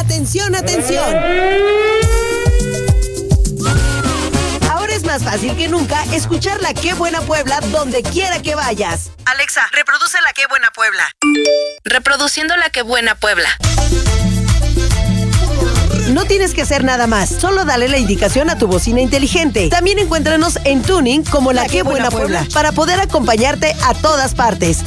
¡Atención, atención! Ahora es más fácil que nunca escuchar la Qué Buena Puebla donde quiera que vayas. Alexa, reproduce la Qué Buena Puebla. Reproduciendo la Qué Buena Puebla. No tienes que hacer nada más, solo dale la indicación a tu bocina inteligente. También encuéntranos en Tuning como la Qué Buena Puebla para poder acompañarte a todas partes.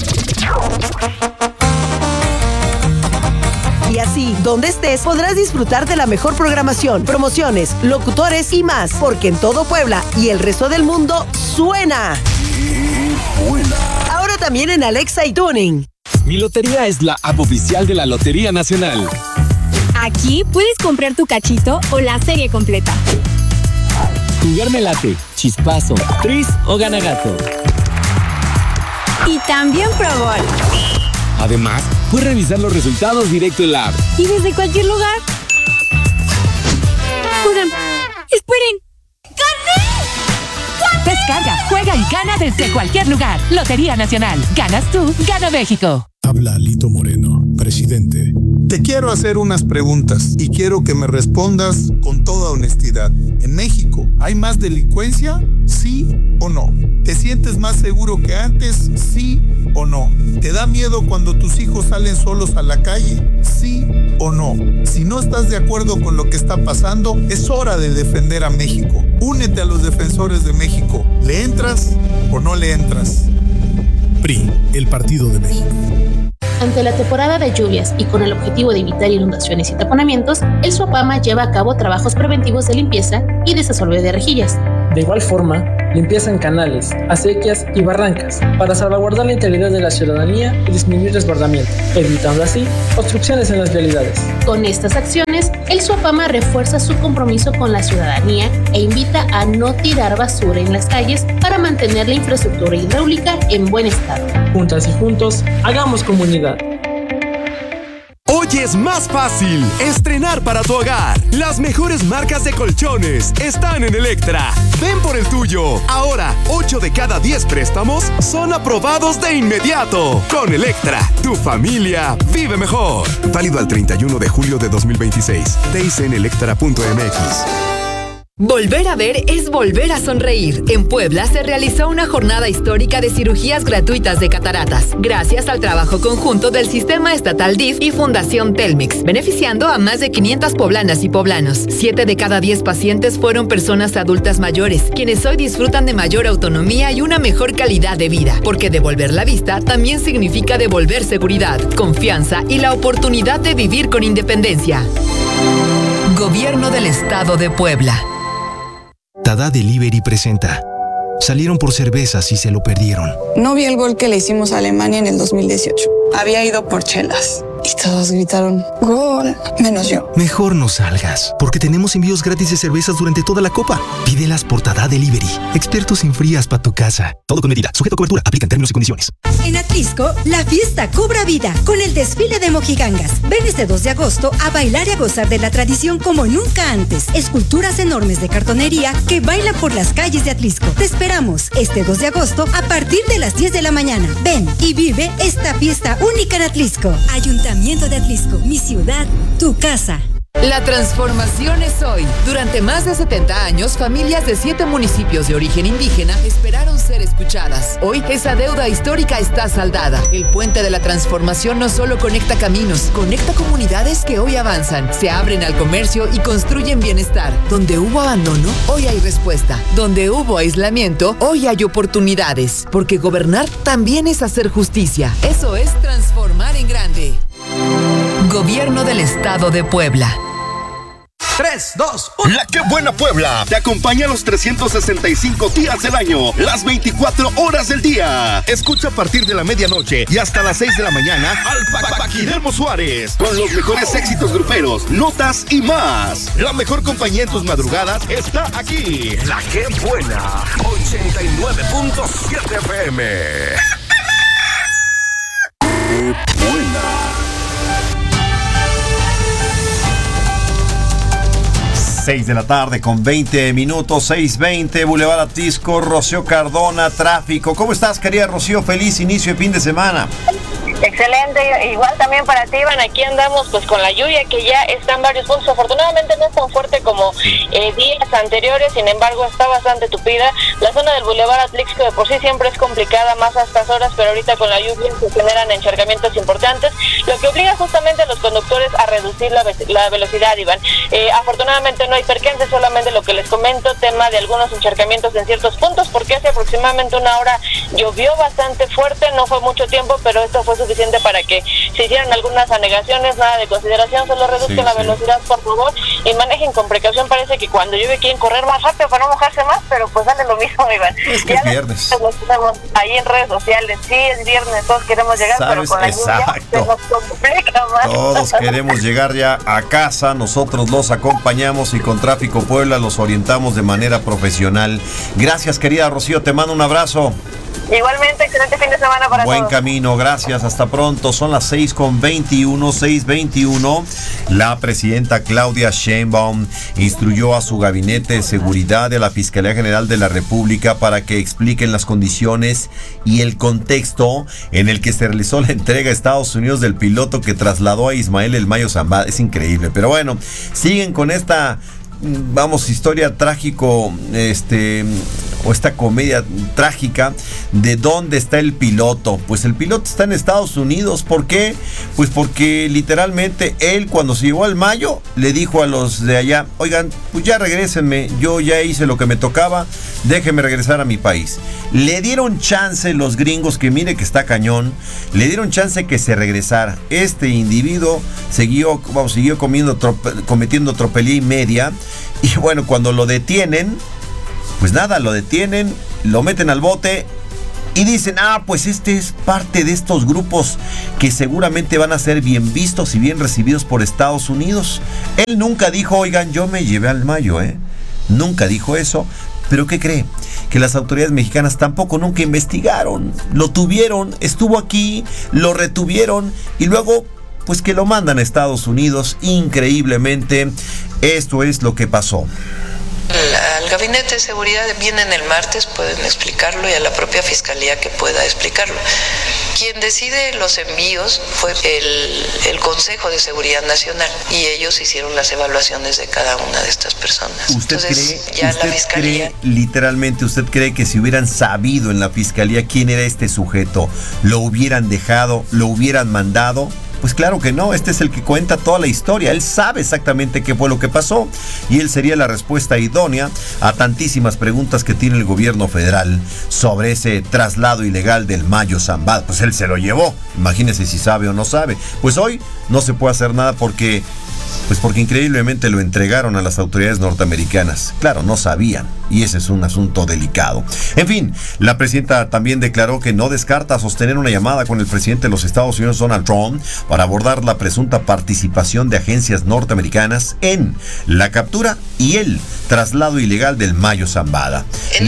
Y así, donde estés, podrás disfrutar de la mejor programación, promociones, locutores y más, porque en todo Puebla y el resto del mundo suena. Ahora también en Alexa y Tuning. Mi Lotería es la app oficial de la Lotería Nacional. Aquí puedes comprar tu cachito o la serie completa. Jugar me late, chispazo, tris o gana gato. Y también Pro Bowl. Además, puedes revisar los resultados directo en la app. Y desde cualquier lugar. Oigan, esperen. ¡Gané! Descarga, juega y gana desde cualquier lugar. Lotería Nacional. Ganas tú, gana México. Habla Alito Moreno, presidente. Te quiero hacer unas preguntas y quiero que me respondas con toda honestidad. ¿En México hay más delincuencia? ¿Sí o no? ¿Te sientes más seguro que antes? ¿Sí o no? ¿Te da miedo cuando tus hijos salen solos a la calle? ¿Sí o no? Si no estás de acuerdo con lo que está pasando, es hora de defender a México. Únete a los defensores de México. ¿Le entras o no le entras? PRI, el Partido de México. Ante la temporada de lluvias y con el objetivo de evitar inundaciones y taponamientos, el SUAPAMA lleva a cabo trabajos preventivos de limpieza y desasolve de rejillas. De igual forma, limpieza en canales, acequias y barrancas para salvaguardar la integridad de la ciudadanía y disminuir desbordamiento, evitando así obstrucciones en las vialidades. Con estas acciones, el SUAPAMA refuerza su compromiso con la ciudadanía e invita a no tirar basura en las calles para mantener la infraestructura hidráulica en buen estado. Juntas y juntos, hagamos comunidad. Hoy es más fácil estrenar para tu hogar. Las mejores marcas de colchones están en Electra. Ven por el tuyo. Ahora, 8 de cada 10 préstamos son aprobados de inmediato. Con Electra, tu familia vive mejor. Válido al 31 de julio de 2026. TIC en electra.mx. Volver a ver es volver a sonreír. En Puebla se realizó una jornada histórica de cirugías gratuitas de cataratas, gracias al trabajo conjunto del Sistema Estatal DIF y Fundación Telmex, beneficiando a más de 500 poblanas y poblanos. 7 de cada 10 pacientes fueron personas adultas mayores, quienes hoy disfrutan de mayor autonomía y una mejor calidad de vida, porque devolver la vista también significa devolver seguridad, confianza y la oportunidad de vivir con independencia. Gobierno del Estado de Puebla. Tada Delivery presenta. Salieron por cervezas y se lo perdieron. No vi el gol que le hicimos a Alemania en el 2018. Había ido por chelas. Y todos gritaron, ¡gol! Menos yo. Mejor no salgas, porque tenemos envíos gratis de cervezas durante toda la Copa. Pídelas por Tada Delivery. Expertos en frías para tu casa. Todo con medida. Sujeto a cobertura. Aplican términos y condiciones. En Atlisco, la fiesta cobra vida con el desfile de mojigangas. Ven este 2 de agosto a bailar y a gozar de la tradición como nunca antes. Esculturas enormes de cartonería que bailan por las calles de Atlisco. Te esperamos este 2 de agosto a partir de las 10 de la mañana. Ven y vive esta fiesta única en Atlisco. Ayuntamiento de Atlisco, mi ciudad, tu casa. La transformación es hoy. Durante más de 70 años, familias de 7 municipios de origen indígena esperaron ser escuchadas. Hoy, esa deuda histórica está saldada. El puente de la transformación no solo conecta caminos, conecta comunidades que hoy avanzan, se abren al comercio y construyen bienestar. Donde hubo abandono, hoy hay respuesta. Donde hubo aislamiento, hoy hay oportunidades. Porque gobernar también es hacer justicia. Eso es transformar en grande. Gobierno del Estado de Puebla. 3, 2, 1. La Qué Buena Puebla te acompaña los 365 días del año, las 24 horas del día. Escucha a partir de la medianoche y hasta las 6 de la mañana al Paquiremo Suárez con los mejores éxitos gruperos, notas y más. La mejor compañía en tus madrugadas está aquí. La Qué Buena, 89.7 FM. Qué Buena. 6 de la tarde con 20 minutos, 6:20, Boulevard Atlisco, Rocío Cardona, tráfico. ¿Cómo estás, querida Rocío? Feliz inicio de fin de semana. Excelente, igual también para ti, Iván, aquí andamos pues con la lluvia que ya está en varios puntos, afortunadamente no es tan fuerte como días anteriores, sin embargo está bastante tupida. La zona del Boulevard Atlixco de por sí siempre es complicada más a estas horas, pero ahorita con la lluvia se generan encharcamientos importantes, lo que obliga justamente a los conductores a reducir la velocidad, Iván. Afortunadamente no hay percances, solamente lo que les comento, tema de algunos encharcamientos en ciertos puntos, porque hace aproximadamente una hora llovió bastante fuerte, no fue mucho tiempo, pero esto fue suficiente para que se hicieran algunas anegaciones, nada de consideración, solo reduzcan la velocidad, por favor, y manejen con precaución. Parece que cuando llueve quieren correr más rápido para no mojarse más, pero pues sale lo mismo, Iván. Es que es viernes. Lo tenemos ahí en redes sociales, sí, es viernes, todos queremos llegar, pero con la lluvia se nos complica más. Todos queremos llegar ya a casa, nosotros los acompañamos y con Tráfico Puebla los orientamos de manera profesional. Gracias, querida Rocío, te mando un abrazo. Igualmente, excelente fin de semana para todos. Buen camino, gracias, hasta pronto. Son las 6:21. La presidenta Claudia Sheinbaum instruyó a su gabinete de seguridad de la Fiscalía General de la República para que expliquen las condiciones y el contexto en el que se realizó la entrega a Estados Unidos del piloto que trasladó a Ismael El Mayo Zambada. Es increíble, pero bueno, siguen con esta historia trágico, o esta comedia trágica de dónde está el piloto. Pues el piloto está en Estados Unidos. ¿Por qué? Pues porque literalmente él, cuando se llegó al Mayo, le dijo a los de allá: oigan, pues ya regrésenme, yo ya hice lo que me tocaba, déjenme regresar a mi país. Le dieron chance los gringos, que mire que está cañón, le dieron chance que se regresara. Este individuo siguió cometiendo tropelía y media, y bueno, cuando lo detienen, pues nada, lo meten al bote y dicen: pues este es parte de estos grupos que seguramente van a ser bien vistos y bien recibidos por Estados Unidos. Él nunca dijo: oigan, yo me llevé al Mayo, nunca dijo eso. Pero ¿qué cree? Que las autoridades mexicanas tampoco nunca investigaron. Lo tuvieron, estuvo aquí, lo retuvieron y luego pues que lo mandan a Estados Unidos. Increíblemente, esto es lo que pasó. Al gabinete de seguridad vienen el martes, pueden explicarlo, y a la propia fiscalía que pueda explicarlo. Quien decide los envíos fue el Consejo de Seguridad Nacional, y ellos hicieron las evaluaciones de cada una de estas personas. ¿Usted cree que si hubieran sabido en la fiscalía quién era este sujeto, lo hubieran dejado, lo hubieran mandado? Pues claro que no, este es el que cuenta toda la historia, él sabe exactamente qué fue lo que pasó y él sería la respuesta idónea a tantísimas preguntas que tiene el gobierno federal sobre ese traslado ilegal del Mayo Zambada. Pues él se lo llevó, imagínese si sabe o no sabe. Pues hoy no se puede hacer nada porque increíblemente lo entregaron a las autoridades norteamericanas. Claro, no sabían, y ese es un asunto delicado. En fin, la presidenta también declaró que no descarta sostener una llamada con el presidente de los Estados Unidos, Donald Trump, para abordar la presunta participación de agencias norteamericanas en la captura y el traslado ilegal del Mayo Zambada.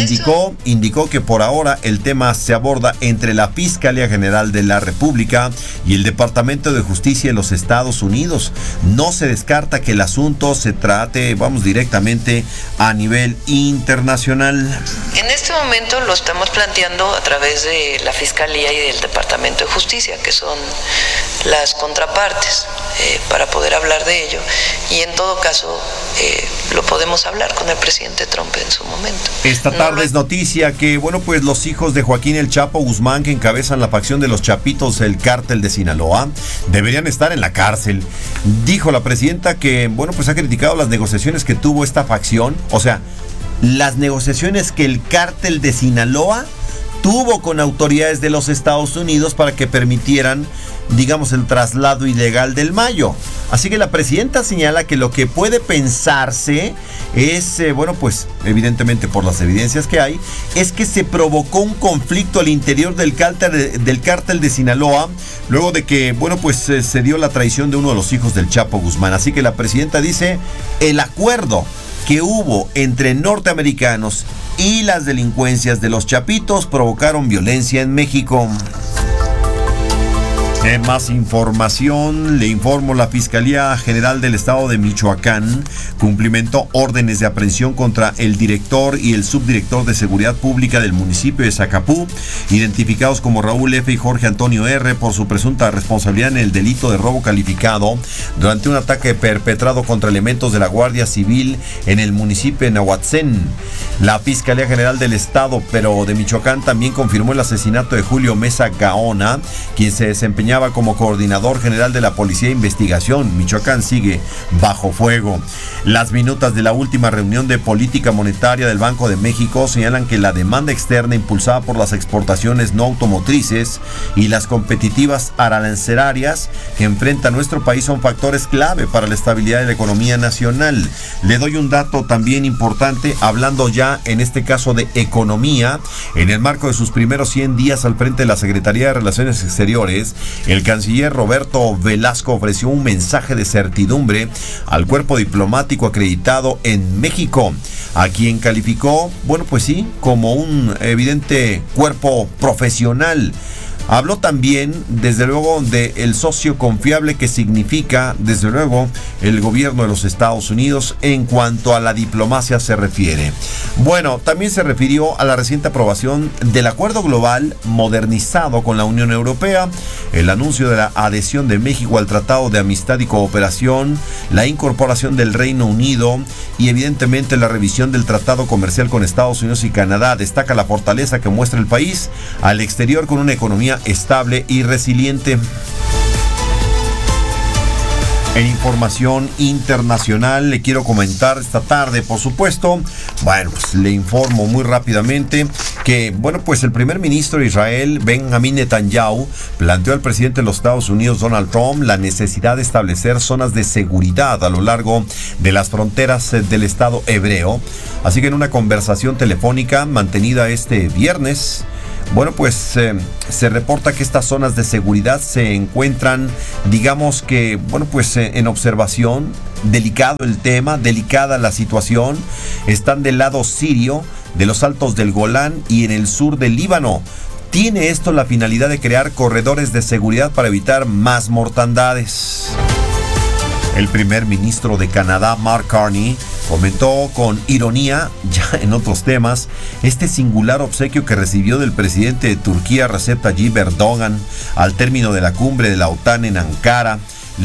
Indicó que por ahora el tema se aborda entre la Fiscalía General de la República y el Departamento de Justicia de los Estados Unidos. No se descarta que el asunto se trate, directamente a nivel internacional. En este momento lo estamos planteando a través de la Fiscalía y del Departamento de Justicia, que son las contrapartes, para poder hablar de ello, y en todo caso lo podemos hablar con el presidente Trump en su momento. Esta tarde es noticia que, pues los hijos de Joaquín El Chapo Guzmán, que encabezan la facción de los Chapitos, el cártel de Sinaloa, deberían estar en la cárcel. Dijo la presidenta que, ha criticado las negociaciones que tuvo esta facción, o sea, las negociaciones que el cártel de Sinaloa tuvo con autoridades de los Estados Unidos para que permitieran, el traslado ilegal del Mayo. Así que la presidenta señala que lo que puede pensarse es, evidentemente por las evidencias que hay, es que se provocó un conflicto al interior del cártel de Sinaloa, luego de que, se dio la traición de uno de los hijos del Chapo Guzmán. Así que la presidenta dice: el acuerdo que hubo entre norteamericanos y las delincuencias de los Chapitos provocaron violencia en México. En más información, le informo, la Fiscalía General del Estado de Michoacán cumplimentó órdenes de aprehensión contra el director y el subdirector de Seguridad Pública del municipio de Zacapú, identificados como Raúl F. y Jorge Antonio R. por su presunta responsabilidad en el delito de robo calificado durante un ataque perpetrado contra elementos de la Guardia Civil en el municipio de Nahuatzén. La Fiscalía General del Estado, pero de Michoacán, también confirmó el asesinato de Julio Mesa Gaona, quien se desempeñaba como coordinador general de la Policía de Investigación. Michoacán sigue bajo fuego. Las minutas de la última reunión de política monetaria del Banco de México señalan que la demanda externa impulsada por las exportaciones no automotrices y las competitivas arancelarias que enfrenta nuestro país son factores clave para la estabilidad de la economía nacional. Le doy un dato también importante, hablando ya en este caso de economía. En el marco de sus primeros 100 días al frente de la Secretaría de Relaciones Exteriores, el canciller Roberto Velasco ofreció un mensaje de certidumbre al cuerpo diplomático acreditado en México, a quien calificó, bueno, pues sí, como un evidente cuerpo profesional. Habló también, desde luego, del socio confiable que significa, desde luego, el gobierno de los Estados Unidos en cuanto a la diplomacia se refiere. Bueno, también se refirió a la reciente aprobación del acuerdo global modernizado con la Unión Europea, el anuncio de la adhesión de México al Tratado de Amistad y Cooperación, la incorporación del Reino Unido y evidentemente la revisión del Tratado Comercial con Estados Unidos y Canadá. Destaca la fortaleza que muestra el país al exterior con una economía estable y resiliente. En información internacional le quiero comentar esta tarde, por supuesto, bueno, pues le informo muy rápidamente que, bueno, pues el primer ministro de Israel, Benjamín Netanyahu, planteó al presidente de los Estados Unidos, Donald Trump, la necesidad de establecer zonas de seguridad a lo largo de las fronteras del Estado hebreo. Así que en una conversación telefónica mantenida este viernes, bueno, pues se reporta que estas zonas de seguridad se encuentran, digamos que, bueno, pues en observación. Delicado el tema, delicada la situación. Están del lado sirio, de los altos del Golán y en el sur del Líbano. Tiene esto la finalidad de crear corredores de seguridad para evitar más mortandades. El primer ministro de Canadá, Mark Carney, comentó con ironía, ya en otros temas, este singular obsequio que recibió del presidente de Turquía, Recep Tayyip Erdogan, al término de la cumbre de la OTAN en Ankara.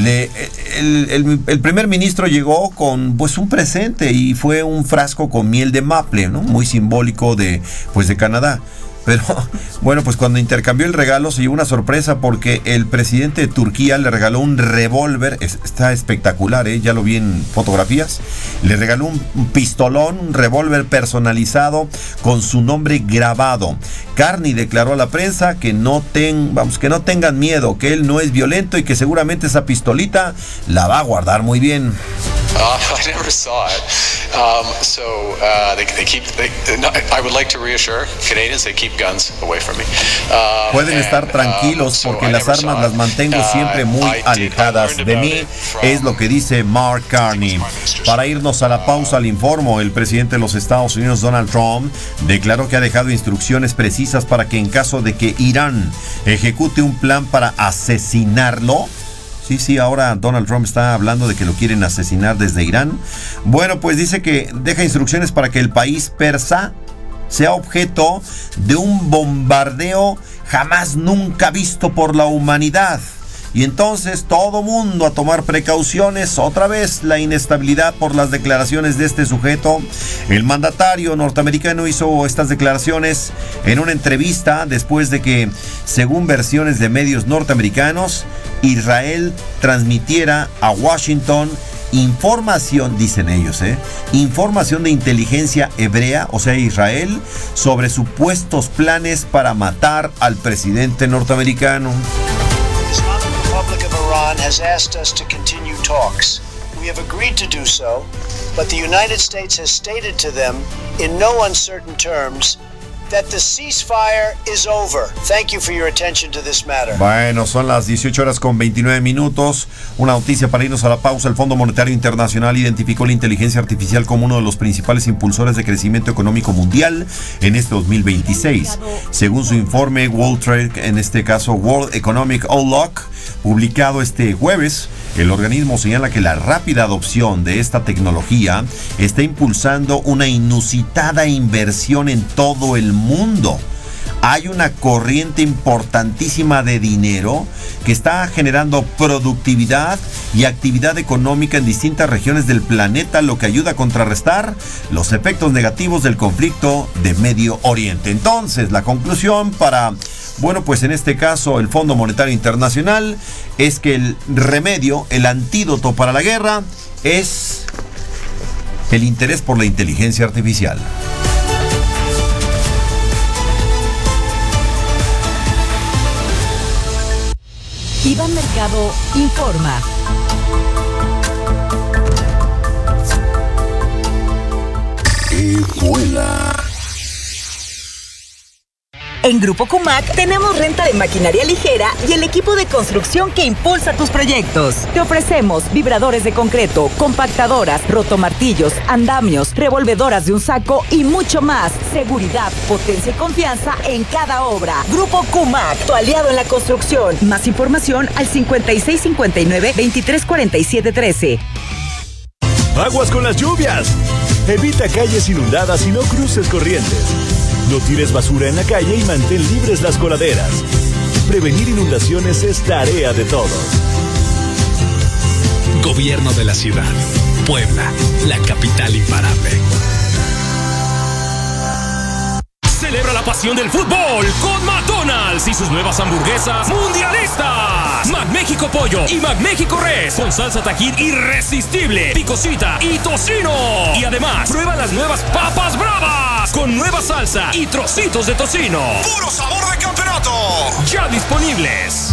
El primer ministro llegó con pues un presente y fue un frasco con miel de maple, ¿no? Muy simbólico de Canadá. Pero bueno, pues cuando intercambió el regalo se llevó una sorpresa porque el presidente de Turquía le regaló un revólver. Está espectacular, ya lo vi en fotografías. Le regaló un pistolón, un revólver personalizado con su nombre grabado. Carney declaró a la prensa que no tengan miedo, que él no es violento y que seguramente esa pistolita la va a guardar muy bien. I never saw it. I would like to reassure Canadians they keep guns away from me. Pueden estar tranquilos porque las armas las mantengo siempre muy alejadas de mí, es lo que dice Mark Carney. Para irnos a la pausa, le informo, el presidente de los Estados Unidos, Donald Trump, declaró que ha dejado instrucciones precisas para que en caso de que Irán ejecute un plan para asesinarlo. Sí, ahora Donald Trump está hablando de que lo quieren asesinar desde Irán. Bueno, pues dice que deja instrucciones para que el país persa sea objeto de un bombardeo jamás nunca visto por la humanidad. Y entonces todo mundo a tomar precauciones. Otra vez la inestabilidad por las declaraciones de este sujeto. El mandatario norteamericano hizo estas declaraciones en una entrevista después de que, según versiones de medios norteamericanos, Israel transmitiera a Washington información, dicen ellos, información de inteligencia hebrea, o sea, Israel, sobre supuestos planes para matar al presidente norteamericano. Republic of Iran has asked us to continue talks. We have agreed to do so, but the United States has stated to them in no uncertain terms that the ceasefire is over. Thank you for your attention to this matter. Bueno, son las 18:29. Una noticia para irnos a la pausa. El Fondo Monetario Internacional identificó la inteligencia artificial como uno de los principales impulsores de crecimiento económico mundial en este 2026. Según su informe World Trade, en este caso World Economic Outlook, publicado este jueves, el organismo señala que la rápida adopción de esta tecnología está impulsando una inusitada inversión en todo el mundo. Hay una corriente importantísima de dinero que está generando productividad y actividad económica en distintas regiones del planeta, lo que ayuda a contrarrestar los efectos negativos del conflicto de Medio Oriente. Entonces, la conclusión para, bueno, pues en este caso el Fondo Monetario Internacional es que el remedio, el antídoto para la guerra es el interés por la inteligencia artificial. Iván Mercado informa. ¡Qué vuela! En Grupo Kumak tenemos renta de maquinaria ligera y el equipo de construcción que impulsa tus proyectos. Te ofrecemos vibradores de concreto, compactadoras, rotomartillos, andamios, revolvedoras de un saco y mucho más. Seguridad, potencia y confianza en cada obra. Grupo Kumak, tu aliado en la construcción. Más información al 5659-234713. Aguas con las lluvias. Evita calles inundadas y no cruces corrientes. No tires basura en la calle y mantén libres las coladeras. Prevenir inundaciones es tarea de todos. Gobierno de la ciudad. Puebla, la capital imparable. Celebra la pasión del fútbol con McDonald's y sus nuevas hamburguesas mundialistas. McMéxico Pollo y McMéxico Res con salsa Tajín irresistible, picosita y tocino. Y además, prueba las nuevas papas bravas con nueva salsa y trocitos de tocino. ¡Puro sabor de campeonato! Ya disponibles.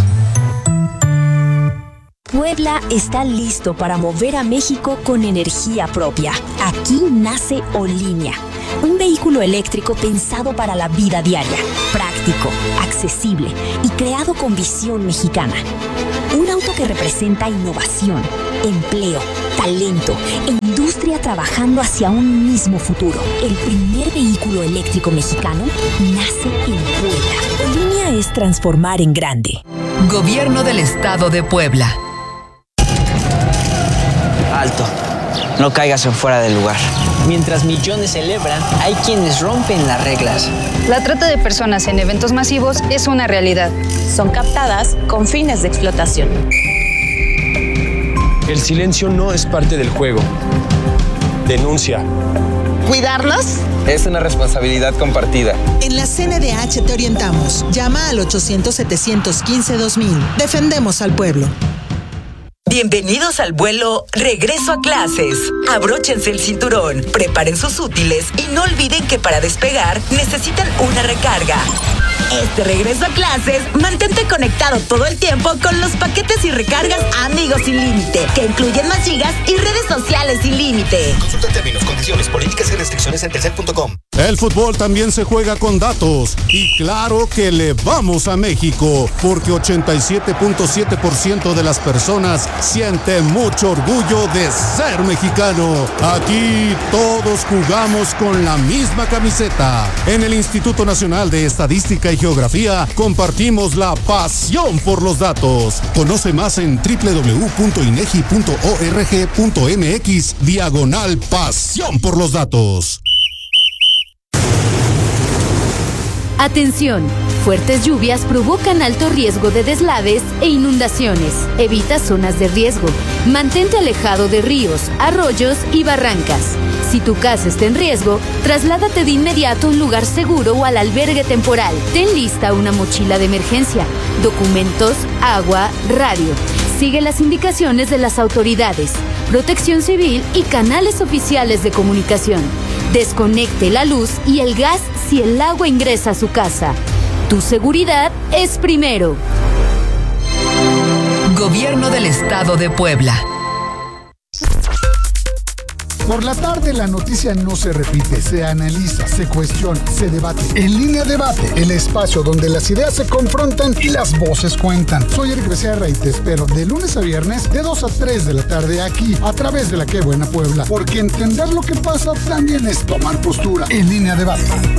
Puebla está listo para mover a México con energía propia. Aquí nace Olínea, un vehículo eléctrico pensado para la vida diaria, práctico, accesible y creado con visión mexicana. Un auto que representa innovación, empleo, talento e industria trabajando hacia un mismo futuro. El primer vehículo eléctrico mexicano nace en Puebla. Olínea es transformar en grande. Gobierno del Estado de Puebla. Alto, no caigas en fuera del lugar. Mientras millones celebran, hay quienes rompen las reglas. La trata de personas en eventos masivos es una realidad. Son captadas con fines de explotación. El silencio no es parte del juego. Denuncia. ¿Cuidarlos? Es una responsabilidad compartida. En la CNDH te orientamos. Llama al 800-715-2000. Defendemos al pueblo. Bienvenidos al vuelo Regreso a Clases. Abróchense el cinturón, preparen sus útiles y no olviden que para despegar necesitan una recarga. Este regreso a clases, mantente conectado todo el tiempo con los paquetes y recargas Amigos Sin Límite, que incluyen más gigas y redes sociales sin límite. Consulta términos, condiciones, políticas y restricciones en telcel.com. El fútbol también se juega con datos y claro que le vamos a México, porque 87.7% de las personas siente mucho orgullo de ser mexicano. Aquí todos jugamos con la misma camiseta. En el Instituto Nacional de Estadística y Geografía compartimos la pasión por los datos. Conoce más en www.inegi.org.mx/pasión por los datos. Atención, fuertes lluvias provocan alto riesgo de deslaves e inundaciones. Evita zonas de riesgo. Mantente alejado de ríos, arroyos y barrancas. Si tu casa está en riesgo, trasládate de inmediato a un lugar seguro o al albergue temporal. Ten lista una mochila de emergencia, documentos, agua, radio. Sigue las indicaciones de las autoridades, Protección Civil y canales oficiales de comunicación. Desconecte la luz y el gas si el agua ingresa a su casa. Tu seguridad es primero. Gobierno del Estado de Puebla. Por la tarde la noticia no se repite, se analiza, se cuestiona, se debate. En Línea Debate, el espacio donde las ideas se confrontan y las voces cuentan. Soy Eric Becerra y te espero de lunes a viernes de 2 a 3 de la tarde aquí, a través de La Qué Buena Puebla. Porque entender lo que pasa también es tomar postura. En Línea Debate.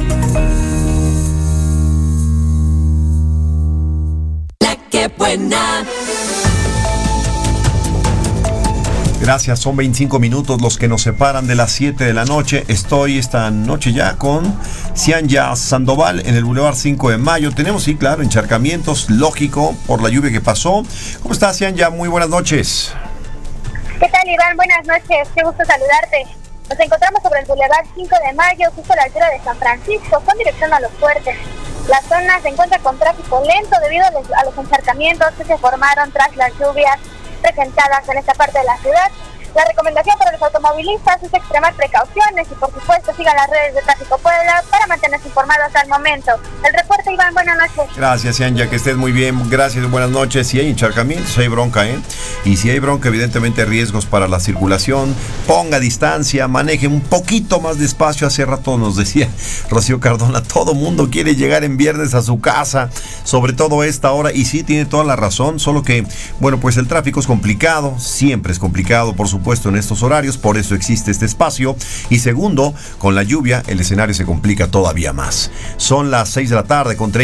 La Qué Buena. Gracias, son 25 minutos los que nos separan de las 7 de la noche. Estoy esta noche ya con Cianya Sandoval en el Boulevard 5 de Mayo. Tenemos, sí, claro, encharcamientos, lógico, por la lluvia que pasó. ¿Cómo estás, Cianya? Muy buenas noches. ¿Qué tal, Iván? Buenas noches, qué gusto saludarte. Nos encontramos sobre el Boulevard 5 de Mayo, justo a la altura de San Francisco, con dirección a Los Fuertes. La zona se encuentra con tráfico lento debido a los encharcamientos que se formaron tras las lluvias presentadas en esta parte de la ciudad. La recomendación para los automovilistas es extremar precauciones y por supuesto sigan las redes de Tráfico Puebla para mantenerse informados al momento. El reporte, Iván, buenas noches. Gracias, Cianya, que estés muy bien. Gracias, buenas noches. Si hay encharcamientos, hay bronca, Y si hay bronca, evidentemente riesgos para la circulación. Ponga distancia, maneje un poquito más despacio. Hace rato nos decía Rocío Cardona, todo mundo quiere llegar en viernes a su casa, sobre todo a esta hora, y sí, tiene toda la razón, solo que, bueno, pues el tráfico es complicado, siempre es complicado, por supuesto, en estos horarios, por eso existe este espacio. Y segundo, con la lluvia el escenario se complica todavía más. Son las 6 de la tarde con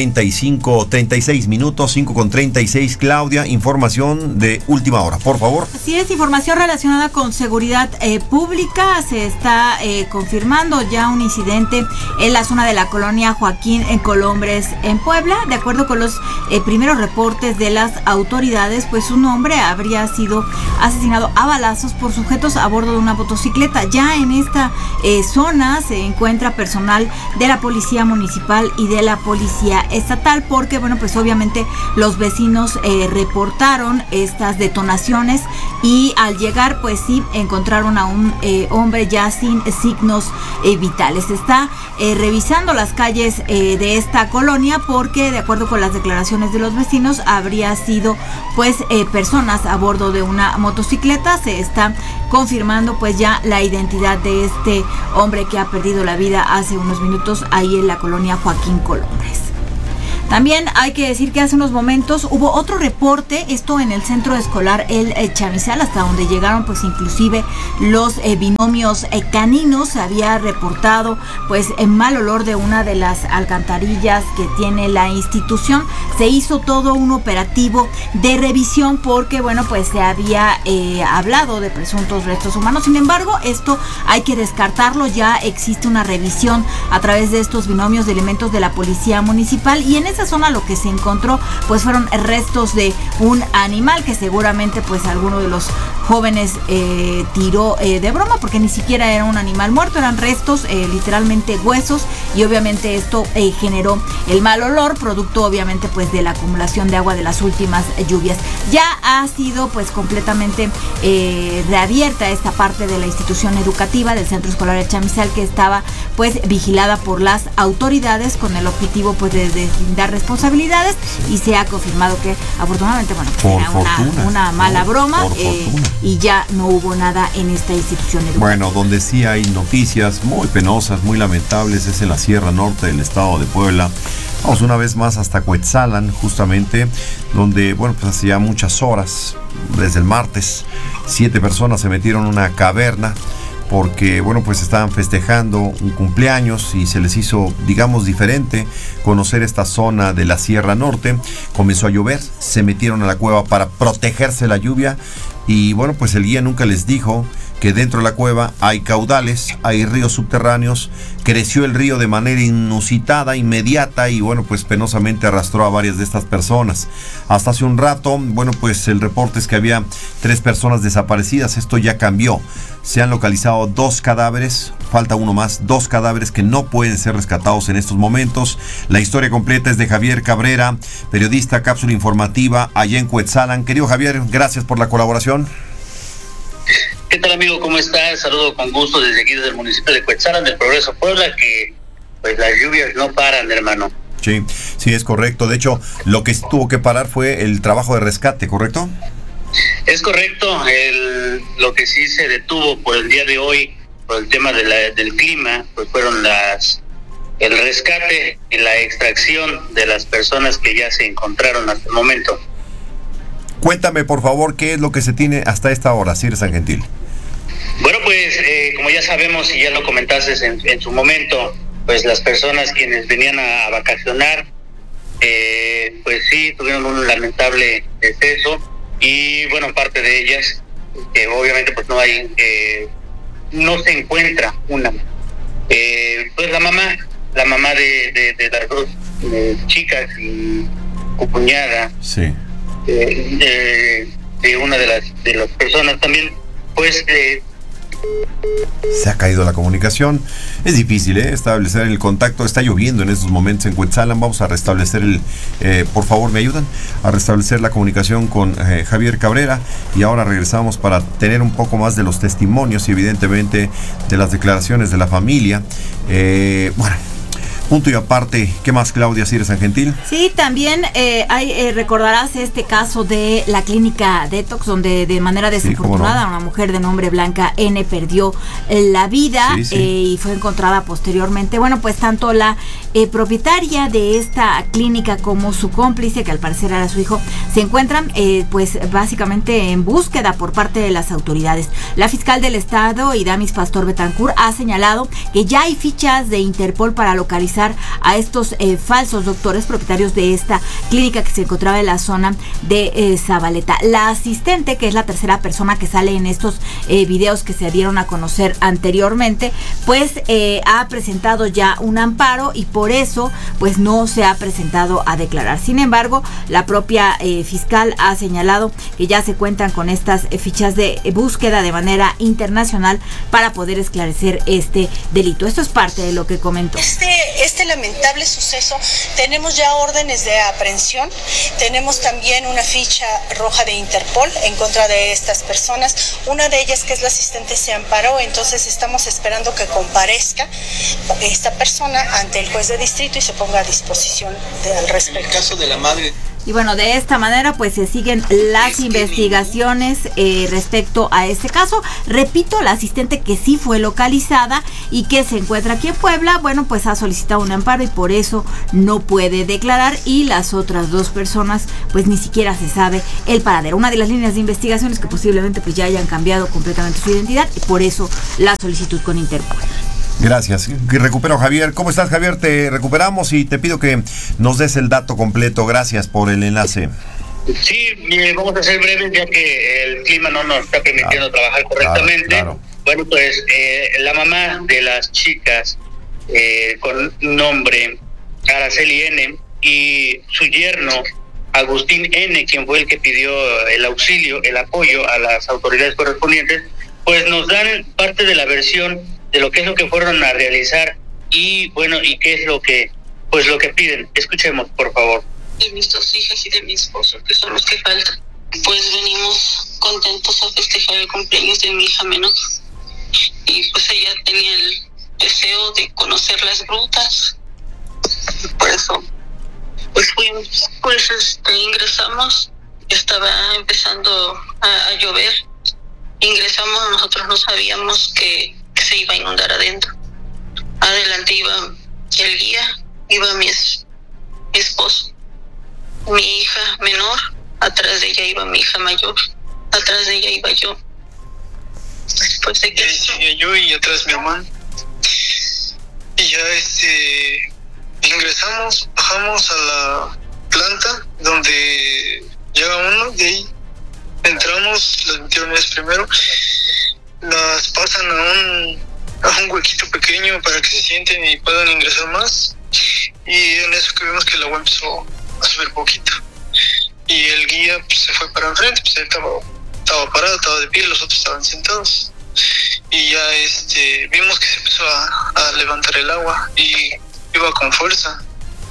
36 minutos, 5 con 36. Claudia, información de última hora, por favor. Así es, información relacionada con seguridad pública. Se está confirmando ya un incidente en la zona de la colonia Joaquín en Colombres, en Puebla. De acuerdo con los primeros reportes de las autoridades, pues un hombre habría sido asesinado a balazos por sujetos a bordo de una motocicleta. Ya en esta zona se encuentra personal de la policía municipal y de la policía estatal, porque bueno, pues obviamente los vecinos reportaron estas detonaciones y al llegar pues sí encontraron a un hombre ya sin signos vitales. Se está revisando las calles de esta colonia porque de acuerdo con las declaraciones de los vecinos habría sido pues personas a bordo de una motocicleta. Se está confirmando pues ya la identidad de este hombre que ha perdido la vida hace unos minutos ahí en la colonia Joaquín Colombres. También hay que decir que hace unos momentos hubo otro reporte, esto en el centro escolar El Chamizal, hasta donde llegaron pues inclusive los binomios caninos. Se había reportado pues el mal olor de una de las alcantarillas que tiene la institución. Se hizo todo un operativo de revisión porque bueno, pues se había hablado de presuntos restos humanos. Sin embargo, esto hay que descartarlo. Ya existe una revisión a través de estos binomios de elementos de la policía municipal, y en esa zona lo que se encontró pues fueron restos de un animal que seguramente pues alguno de los jóvenes tiró de broma, porque ni siquiera era un animal muerto, eran restos, literalmente huesos, y obviamente esto generó el mal olor, producto obviamente pues de la acumulación de agua de las últimas lluvias. Ya ha sido pues completamente reabierta esta parte de la institución educativa del Centro Escolar El Chamizal, que estaba pues vigilada por las autoridades con el objetivo pues de deslindar responsabilidades, y se ha confirmado que afortunadamente bueno pues era una mala broma, y ya no hubo nada en esta institución educativa. Bueno, donde sí hay noticias muy penosas, muy lamentables, es en la Sierra Norte del estado de Puebla. Vamos una vez más hasta Cuetzalan, justamente, donde, bueno, pues hace ya muchas horas, desde el martes, 7 personas se metieron en una caverna porque, bueno, pues estaban festejando un cumpleaños y se les hizo, digamos, diferente conocer esta zona de la Sierra Norte. Comenzó a llover, se metieron a la cueva para protegerse de la lluvia y, bueno, pues el guía nunca les dijo que dentro de la cueva hay caudales, hay ríos subterráneos. Creció el río de manera inusitada, inmediata, y bueno, pues penosamente arrastró a varias de estas personas. Hasta hace un rato, bueno, pues el reporte es que había 3 personas desaparecidas. Esto ya cambió. Se han localizado 2 cadáveres, falta uno más, 2 cadáveres que no pueden ser rescatados en estos momentos. La historia completa es de Javier Cabrera, periodista, cápsula informativa allá en Cuetzalan. Querido Javier, gracias por la colaboración. ¿Qué tal, amigo? ¿Cómo estás? Saludo con gusto desde aquí, desde el municipio de Cuetzalan, del Progreso Puebla, que pues las lluvias no paran, hermano. Sí, sí, es correcto. De hecho, lo que tuvo que parar fue el trabajo de rescate, ¿correcto? Es correcto. Lo que sí se detuvo por el día de hoy por el tema del clima, pues fueron el rescate y la extracción de las personas que ya se encontraron hasta el momento. Cuéntame, por favor, qué es lo que se tiene hasta esta hora, Sir San Gentil. Bueno, pues como ya sabemos y ya lo comentaste en su momento, pues las personas quienes venían a vacacionar, pues sí, tuvieron un lamentable deceso y bueno, parte de ellas, que obviamente pues no se encuentra una. Pues la mamá de las dos chicas y cuñada, sí, de una de las personas también, pues se ha caído la comunicación. Es difícil establecer el contacto. Está lloviendo en estos momentos en Cuetzalan. Vamos a restablecer por favor, ¿me ayudan? A restablecer la comunicación con Javier Cabrera. Y ahora regresamos para tener un poco más de los testimonios y evidentemente de las declaraciones de la familia. Bueno, punto y aparte, ¿qué más, Claudia Sir San Gentil? Sí, también recordarás este caso de la clínica Detox, donde de manera desafortunada una mujer de nombre Blanca N perdió la vida y fue encontrada posteriormente. Bueno, pues tanto la propietaria de esta clínica como su cómplice, que al parecer era su hijo, se encuentran pues básicamente en búsqueda por parte de las autoridades. La fiscal del estado, Idamis Pastor Betancourt, ha señalado que ya hay fichas de Interpol para localizar a estos falsos doctores propietarios de esta clínica que se encontraba en la zona de Zabaleta. La asistente, que es la tercera persona que sale en estos videos que se dieron a conocer anteriormente, pues ha presentado ya un amparo y por eso pues no se ha presentado a declarar. Sin embargo, la propia fiscal ha señalado que ya se cuentan con estas fichas de búsqueda de manera internacional para poder esclarecer este delito. Esto es parte de lo que comentó. Este lamentable suceso, tenemos ya órdenes de aprehensión, tenemos también una ficha roja de Interpol en contra de estas personas. Una de ellas, que es la asistente, se amparó, entonces estamos esperando que comparezca esta persona ante el juez de distrito y se ponga a disposición al respecto. En el caso de la madre. Y bueno, de esta manera pues se siguen las investigaciones respecto a este caso. Repito, la asistente que sí fue localizada y que se encuentra aquí en Puebla, bueno, pues ha solicitado un amparo y por eso no puede declarar, y las otras dos personas pues ni siquiera se sabe el paradero. Una de las líneas de investigación es que posiblemente pues ya hayan cambiado completamente su identidad y por eso la solicitud con Interpol. Gracias. Recupero a Javier. ¿Cómo estás, Javier? Te recuperamos y te pido que nos des el dato completo. Gracias por el enlace. Sí, vamos a ser breves ya que el clima no nos está permitiendo trabajar correctamente. Claro. Bueno, pues la mamá de las chicas con nombre Araceli N y su yerno Agustín N, quien fue el que pidió el auxilio, el apoyo a las autoridades correspondientes, pues nos dan parte de la versión de lo que es lo que fueron a realizar y bueno, y qué es lo que piden. Escuchemos, por favor. De mis dos hijas y de mi esposo, que son los que faltan. Pues venimos contentos a festejar el cumpleaños de mi hija menor. Y pues ella tenía el deseo de conocer las grutas. Por eso, pues fuimos, pues ingresamos, estaba empezando a llover. Ingresamos, nosotros no sabíamos que se iba a inundar adentro. Adelante iba el guía, iba mi esposo, mi hija menor, atrás de ella iba mi hija mayor, atrás de ella iba yo. Después de que yo y atrás mi hermano. Y ya ingresamos, bajamos a la planta donde llega uno, de ahí entramos, las metieron primero, las pasan a un huequito pequeño para que se sienten y puedan ingresar más, y en eso que vimos que el agua empezó a subir poquito y el guía pues se fue para enfrente, pues él estaba parado, estaba de pie, los otros estaban sentados y ya vimos que se empezó a levantar el agua y iba con fuerza.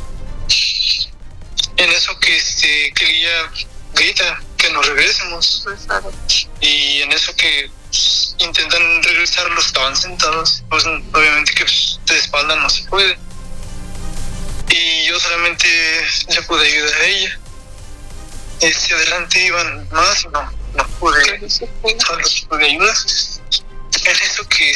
En eso que el guía grita que nos regresemos, y en eso que intentan regresar los que estaban sentados, pues obviamente que de espalda no se puede, y yo solamente le pude ayudar a ella. Adelante iban más, no pude ayudar, En eso que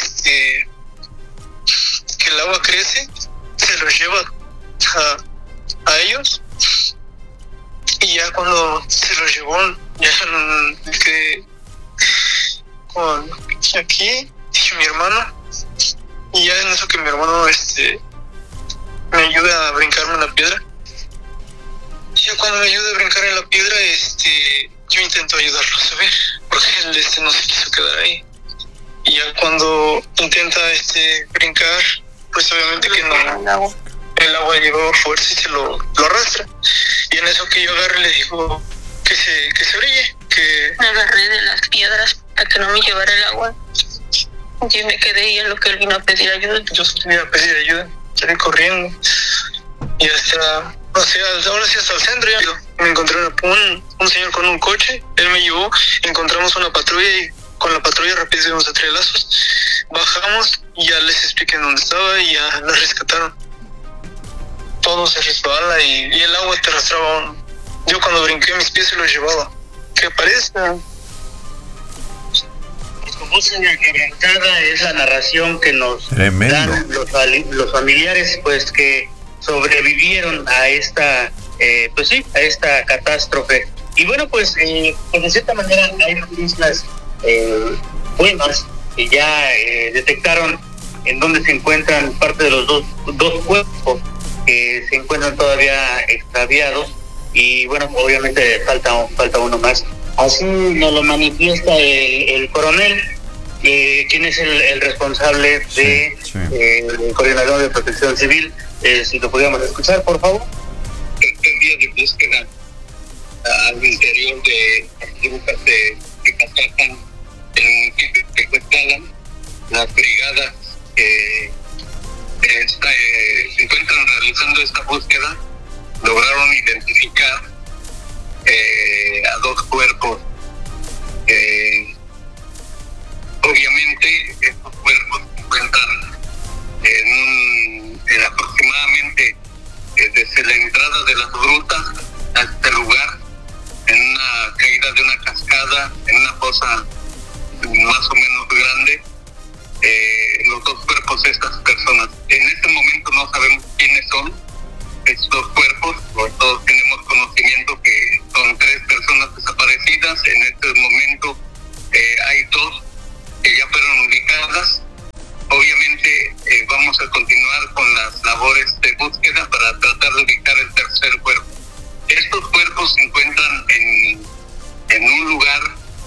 el agua crece, se los lleva a ellos, y ya cuando se los llevó, ya quedé con aquí y mi hermano, y ya en eso que mi hermano me ayuda a brincarme en la piedra. Ya cuando me ayuda a brincar en la piedra, yo intento ayudarlo, ¿sabes? Porque él no se quiso quedar ahí. Y ya cuando intenta brincar, pues obviamente que no, el agua llegó fuerza y se lo arrastra. Y en eso que yo agarré le digo que se brille, que me agarré de las piedras para que no me llevara el agua. Yo me quedé y en lo que él vino a pedir ayuda. Yo vine a pedir ayuda, salí corriendo y hasta, ahora sí hasta el centro. Ya me encontré un señor con un coche, él me llevó, encontramos una patrulla y con la patrulla rápido íbamos a Trelazos, bajamos y ya les expliqué dónde estaba y ya la rescataron. Todo se resbala y el agua te arrastraba. Yo cuando brinqué mis pies se los llevaba. ¿Qué parece? Como señal quebrantada es la narración que nos dan los familiares, pues que sobrevivieron a esta, a esta catástrofe. Y bueno, pues de cierta manera hay noticias buenas que ya detectaron en donde se encuentran parte de los dos cuerpos que se encuentran todavía extraviados, y bueno, obviamente falta uno más. Así nos lo manifiesta el coronel, quien es el responsable de el coordinador de Protección Civil. Si lo pudiéramos escuchar, por favor. Este día de búsqueda al interior de las grupos de Catatan, en el municipio de Cuetzalan, las brigadas se encuentran realizando esta búsqueda, lograron identificar a dos cuerpos. Obviamente estos cuerpos se encuentran en aproximadamente desde la entrada de las grutas a este lugar, en una caída de una cascada, en una fosa más o menos grande. Los dos cuerpos de estas personas, en este momento no sabemos quiénes son estos cuerpos, todos tenemos conocimiento que son 3 personas desaparecidas. En este momento hay 2 que ya fueron ubicadas. Obviamente vamos a continuar con las labores de búsqueda para tratar de ubicar el tercer cuerpo. Estos cuerpos se encuentran en un lugar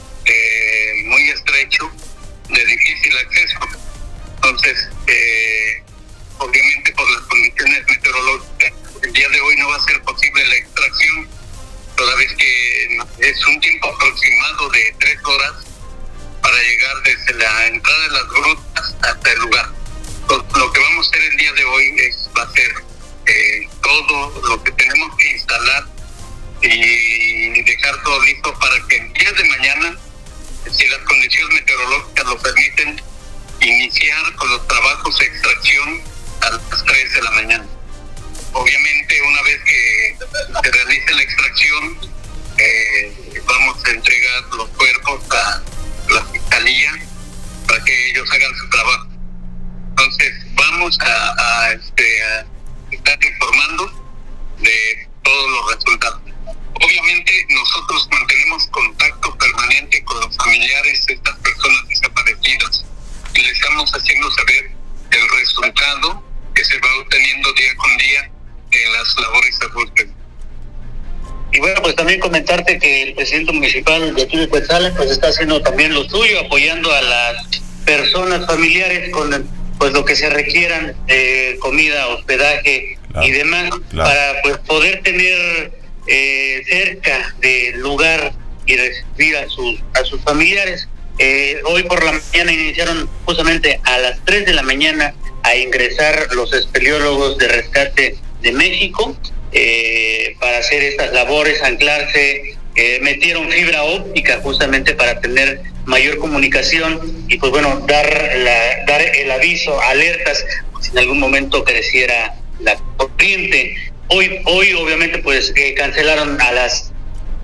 muy estrecho, de difícil acceso. Entonces, obviamente por las condiciones meteorológicas, el día de hoy no va a ser posible la extracción, toda vez que es un tiempo aproximado de 3 horas para llegar desde la entrada de las grutas hasta el lugar. Lo que vamos a hacer el día de hoy va a ser todo lo que tenemos que instalar y dejar todo listo para que el día de mañana, si las condiciones meteorológicas lo permiten, iniciar con los trabajos de extracción a las 3 de la mañana. Obviamente, una vez que se realice la extracción, vamos a entregar los cuerpos a la fiscalía para que ellos hagan su trabajo. Entonces, vamos a estar informando de todos los resultados. Obviamente, nosotros mantenemos contacto permanente con los familiares de estas personas desaparecidas y le estamos haciendo saber el resultado que se va obteniendo día con día en las labores de búsqueda. Y bueno, pues también comentarte que el presidente municipal de aquí de Cuetzalan pues está haciendo también lo suyo, apoyando a las personas familiares con pues lo que se requieran, comida, hospedaje y demás, para pues poder tener cerca del lugar y recibir a sus familiares. Hoy por la mañana iniciaron justamente a las 3 de la mañana a ingresar los espeleólogos de rescate de México para hacer estas labores, anclarse, metieron fibra óptica justamente para tener mayor comunicación y pues bueno, dar el aviso, alertas, si en algún momento creciera la corriente. Hoy obviamente pues cancelaron a las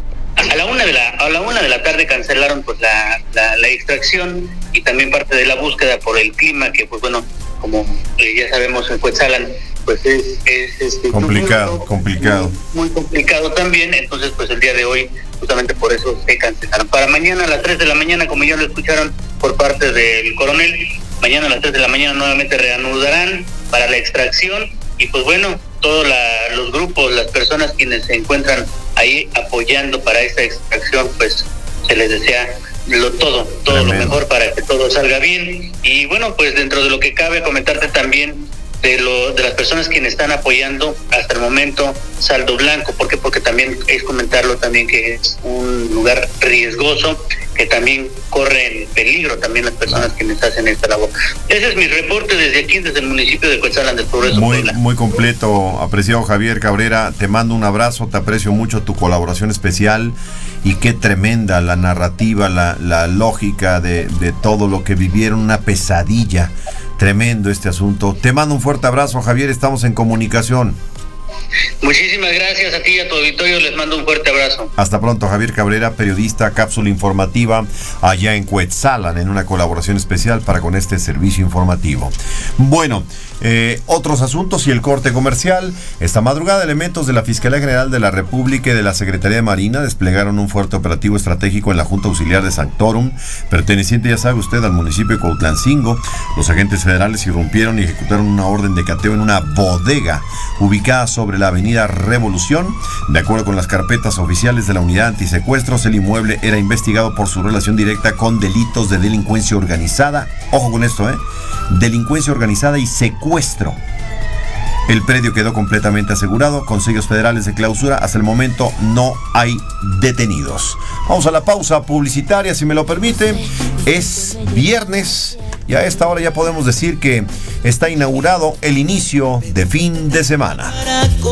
A la 1 de la tarde cancelaron pues la extracción y también parte de la búsqueda por el clima, que pues bueno, como ya sabemos en Cuetzalan pues es complicado. Muy complicado también. Entonces pues el día de hoy justamente por eso se cancelaron. Para mañana a las 3 de la mañana, como ya lo escucharon por parte del coronel, mañana a las 3 de la mañana nuevamente reanudarán para la extracción y pues bueno, todos los grupos, las personas quienes se encuentran ahí apoyando para esta extracción, pues se les desea todo lo mejor para que todo salga bien. Y bueno, pues dentro de lo que cabe comentarte también de las personas quienes están apoyando hasta el momento saldo blanco. ¿Por qué? Porque también es comentarlo también que es un lugar riesgoso, que también corren peligro también las personas quienes hacen esta labor. Ese es mi reporte desde aquí, desde el municipio de Cuetzalan del Progreso. Muy completo, apreciado Javier Cabrera, te mando un abrazo, te aprecio mucho tu colaboración especial y qué tremenda la narrativa, la lógica de todo lo que vivieron, una pesadilla. Tremendo este asunto. Te mando un fuerte abrazo, Javier, estamos en comunicación. Muchísimas gracias a ti y a tu auditorio, les mando un fuerte abrazo. Hasta pronto, Javier Cabrera, periodista, cápsula informativa allá en Cuetzalan, en una colaboración especial para con este servicio informativo. Bueno, otros asuntos y el corte comercial. Esta madrugada, elementos de la Fiscalía General de la República y de la Secretaría de Marina desplegaron un fuerte operativo estratégico en la Junta Auxiliar de Sanctorum, perteneciente, ya sabe usted, al municipio de Cuautlancingo. Los agentes federales irrumpieron y ejecutaron una orden de cateo en una bodega ubicada sobre la avenida Revolución. De acuerdo con las carpetas oficiales de la Unidad Antisecuestros, el inmueble era investigado por su relación directa con delitos de delincuencia organizada. Ojo con esto, delincuencia organizada y secuestro. El predio quedó completamente asegurado con sellos federales de clausura. Hasta el momento no hay detenidos. Vamos a la pausa publicitaria, si me lo permite. Es viernes y a esta hora ya podemos decir que está inaugurado el inicio de fin de semana.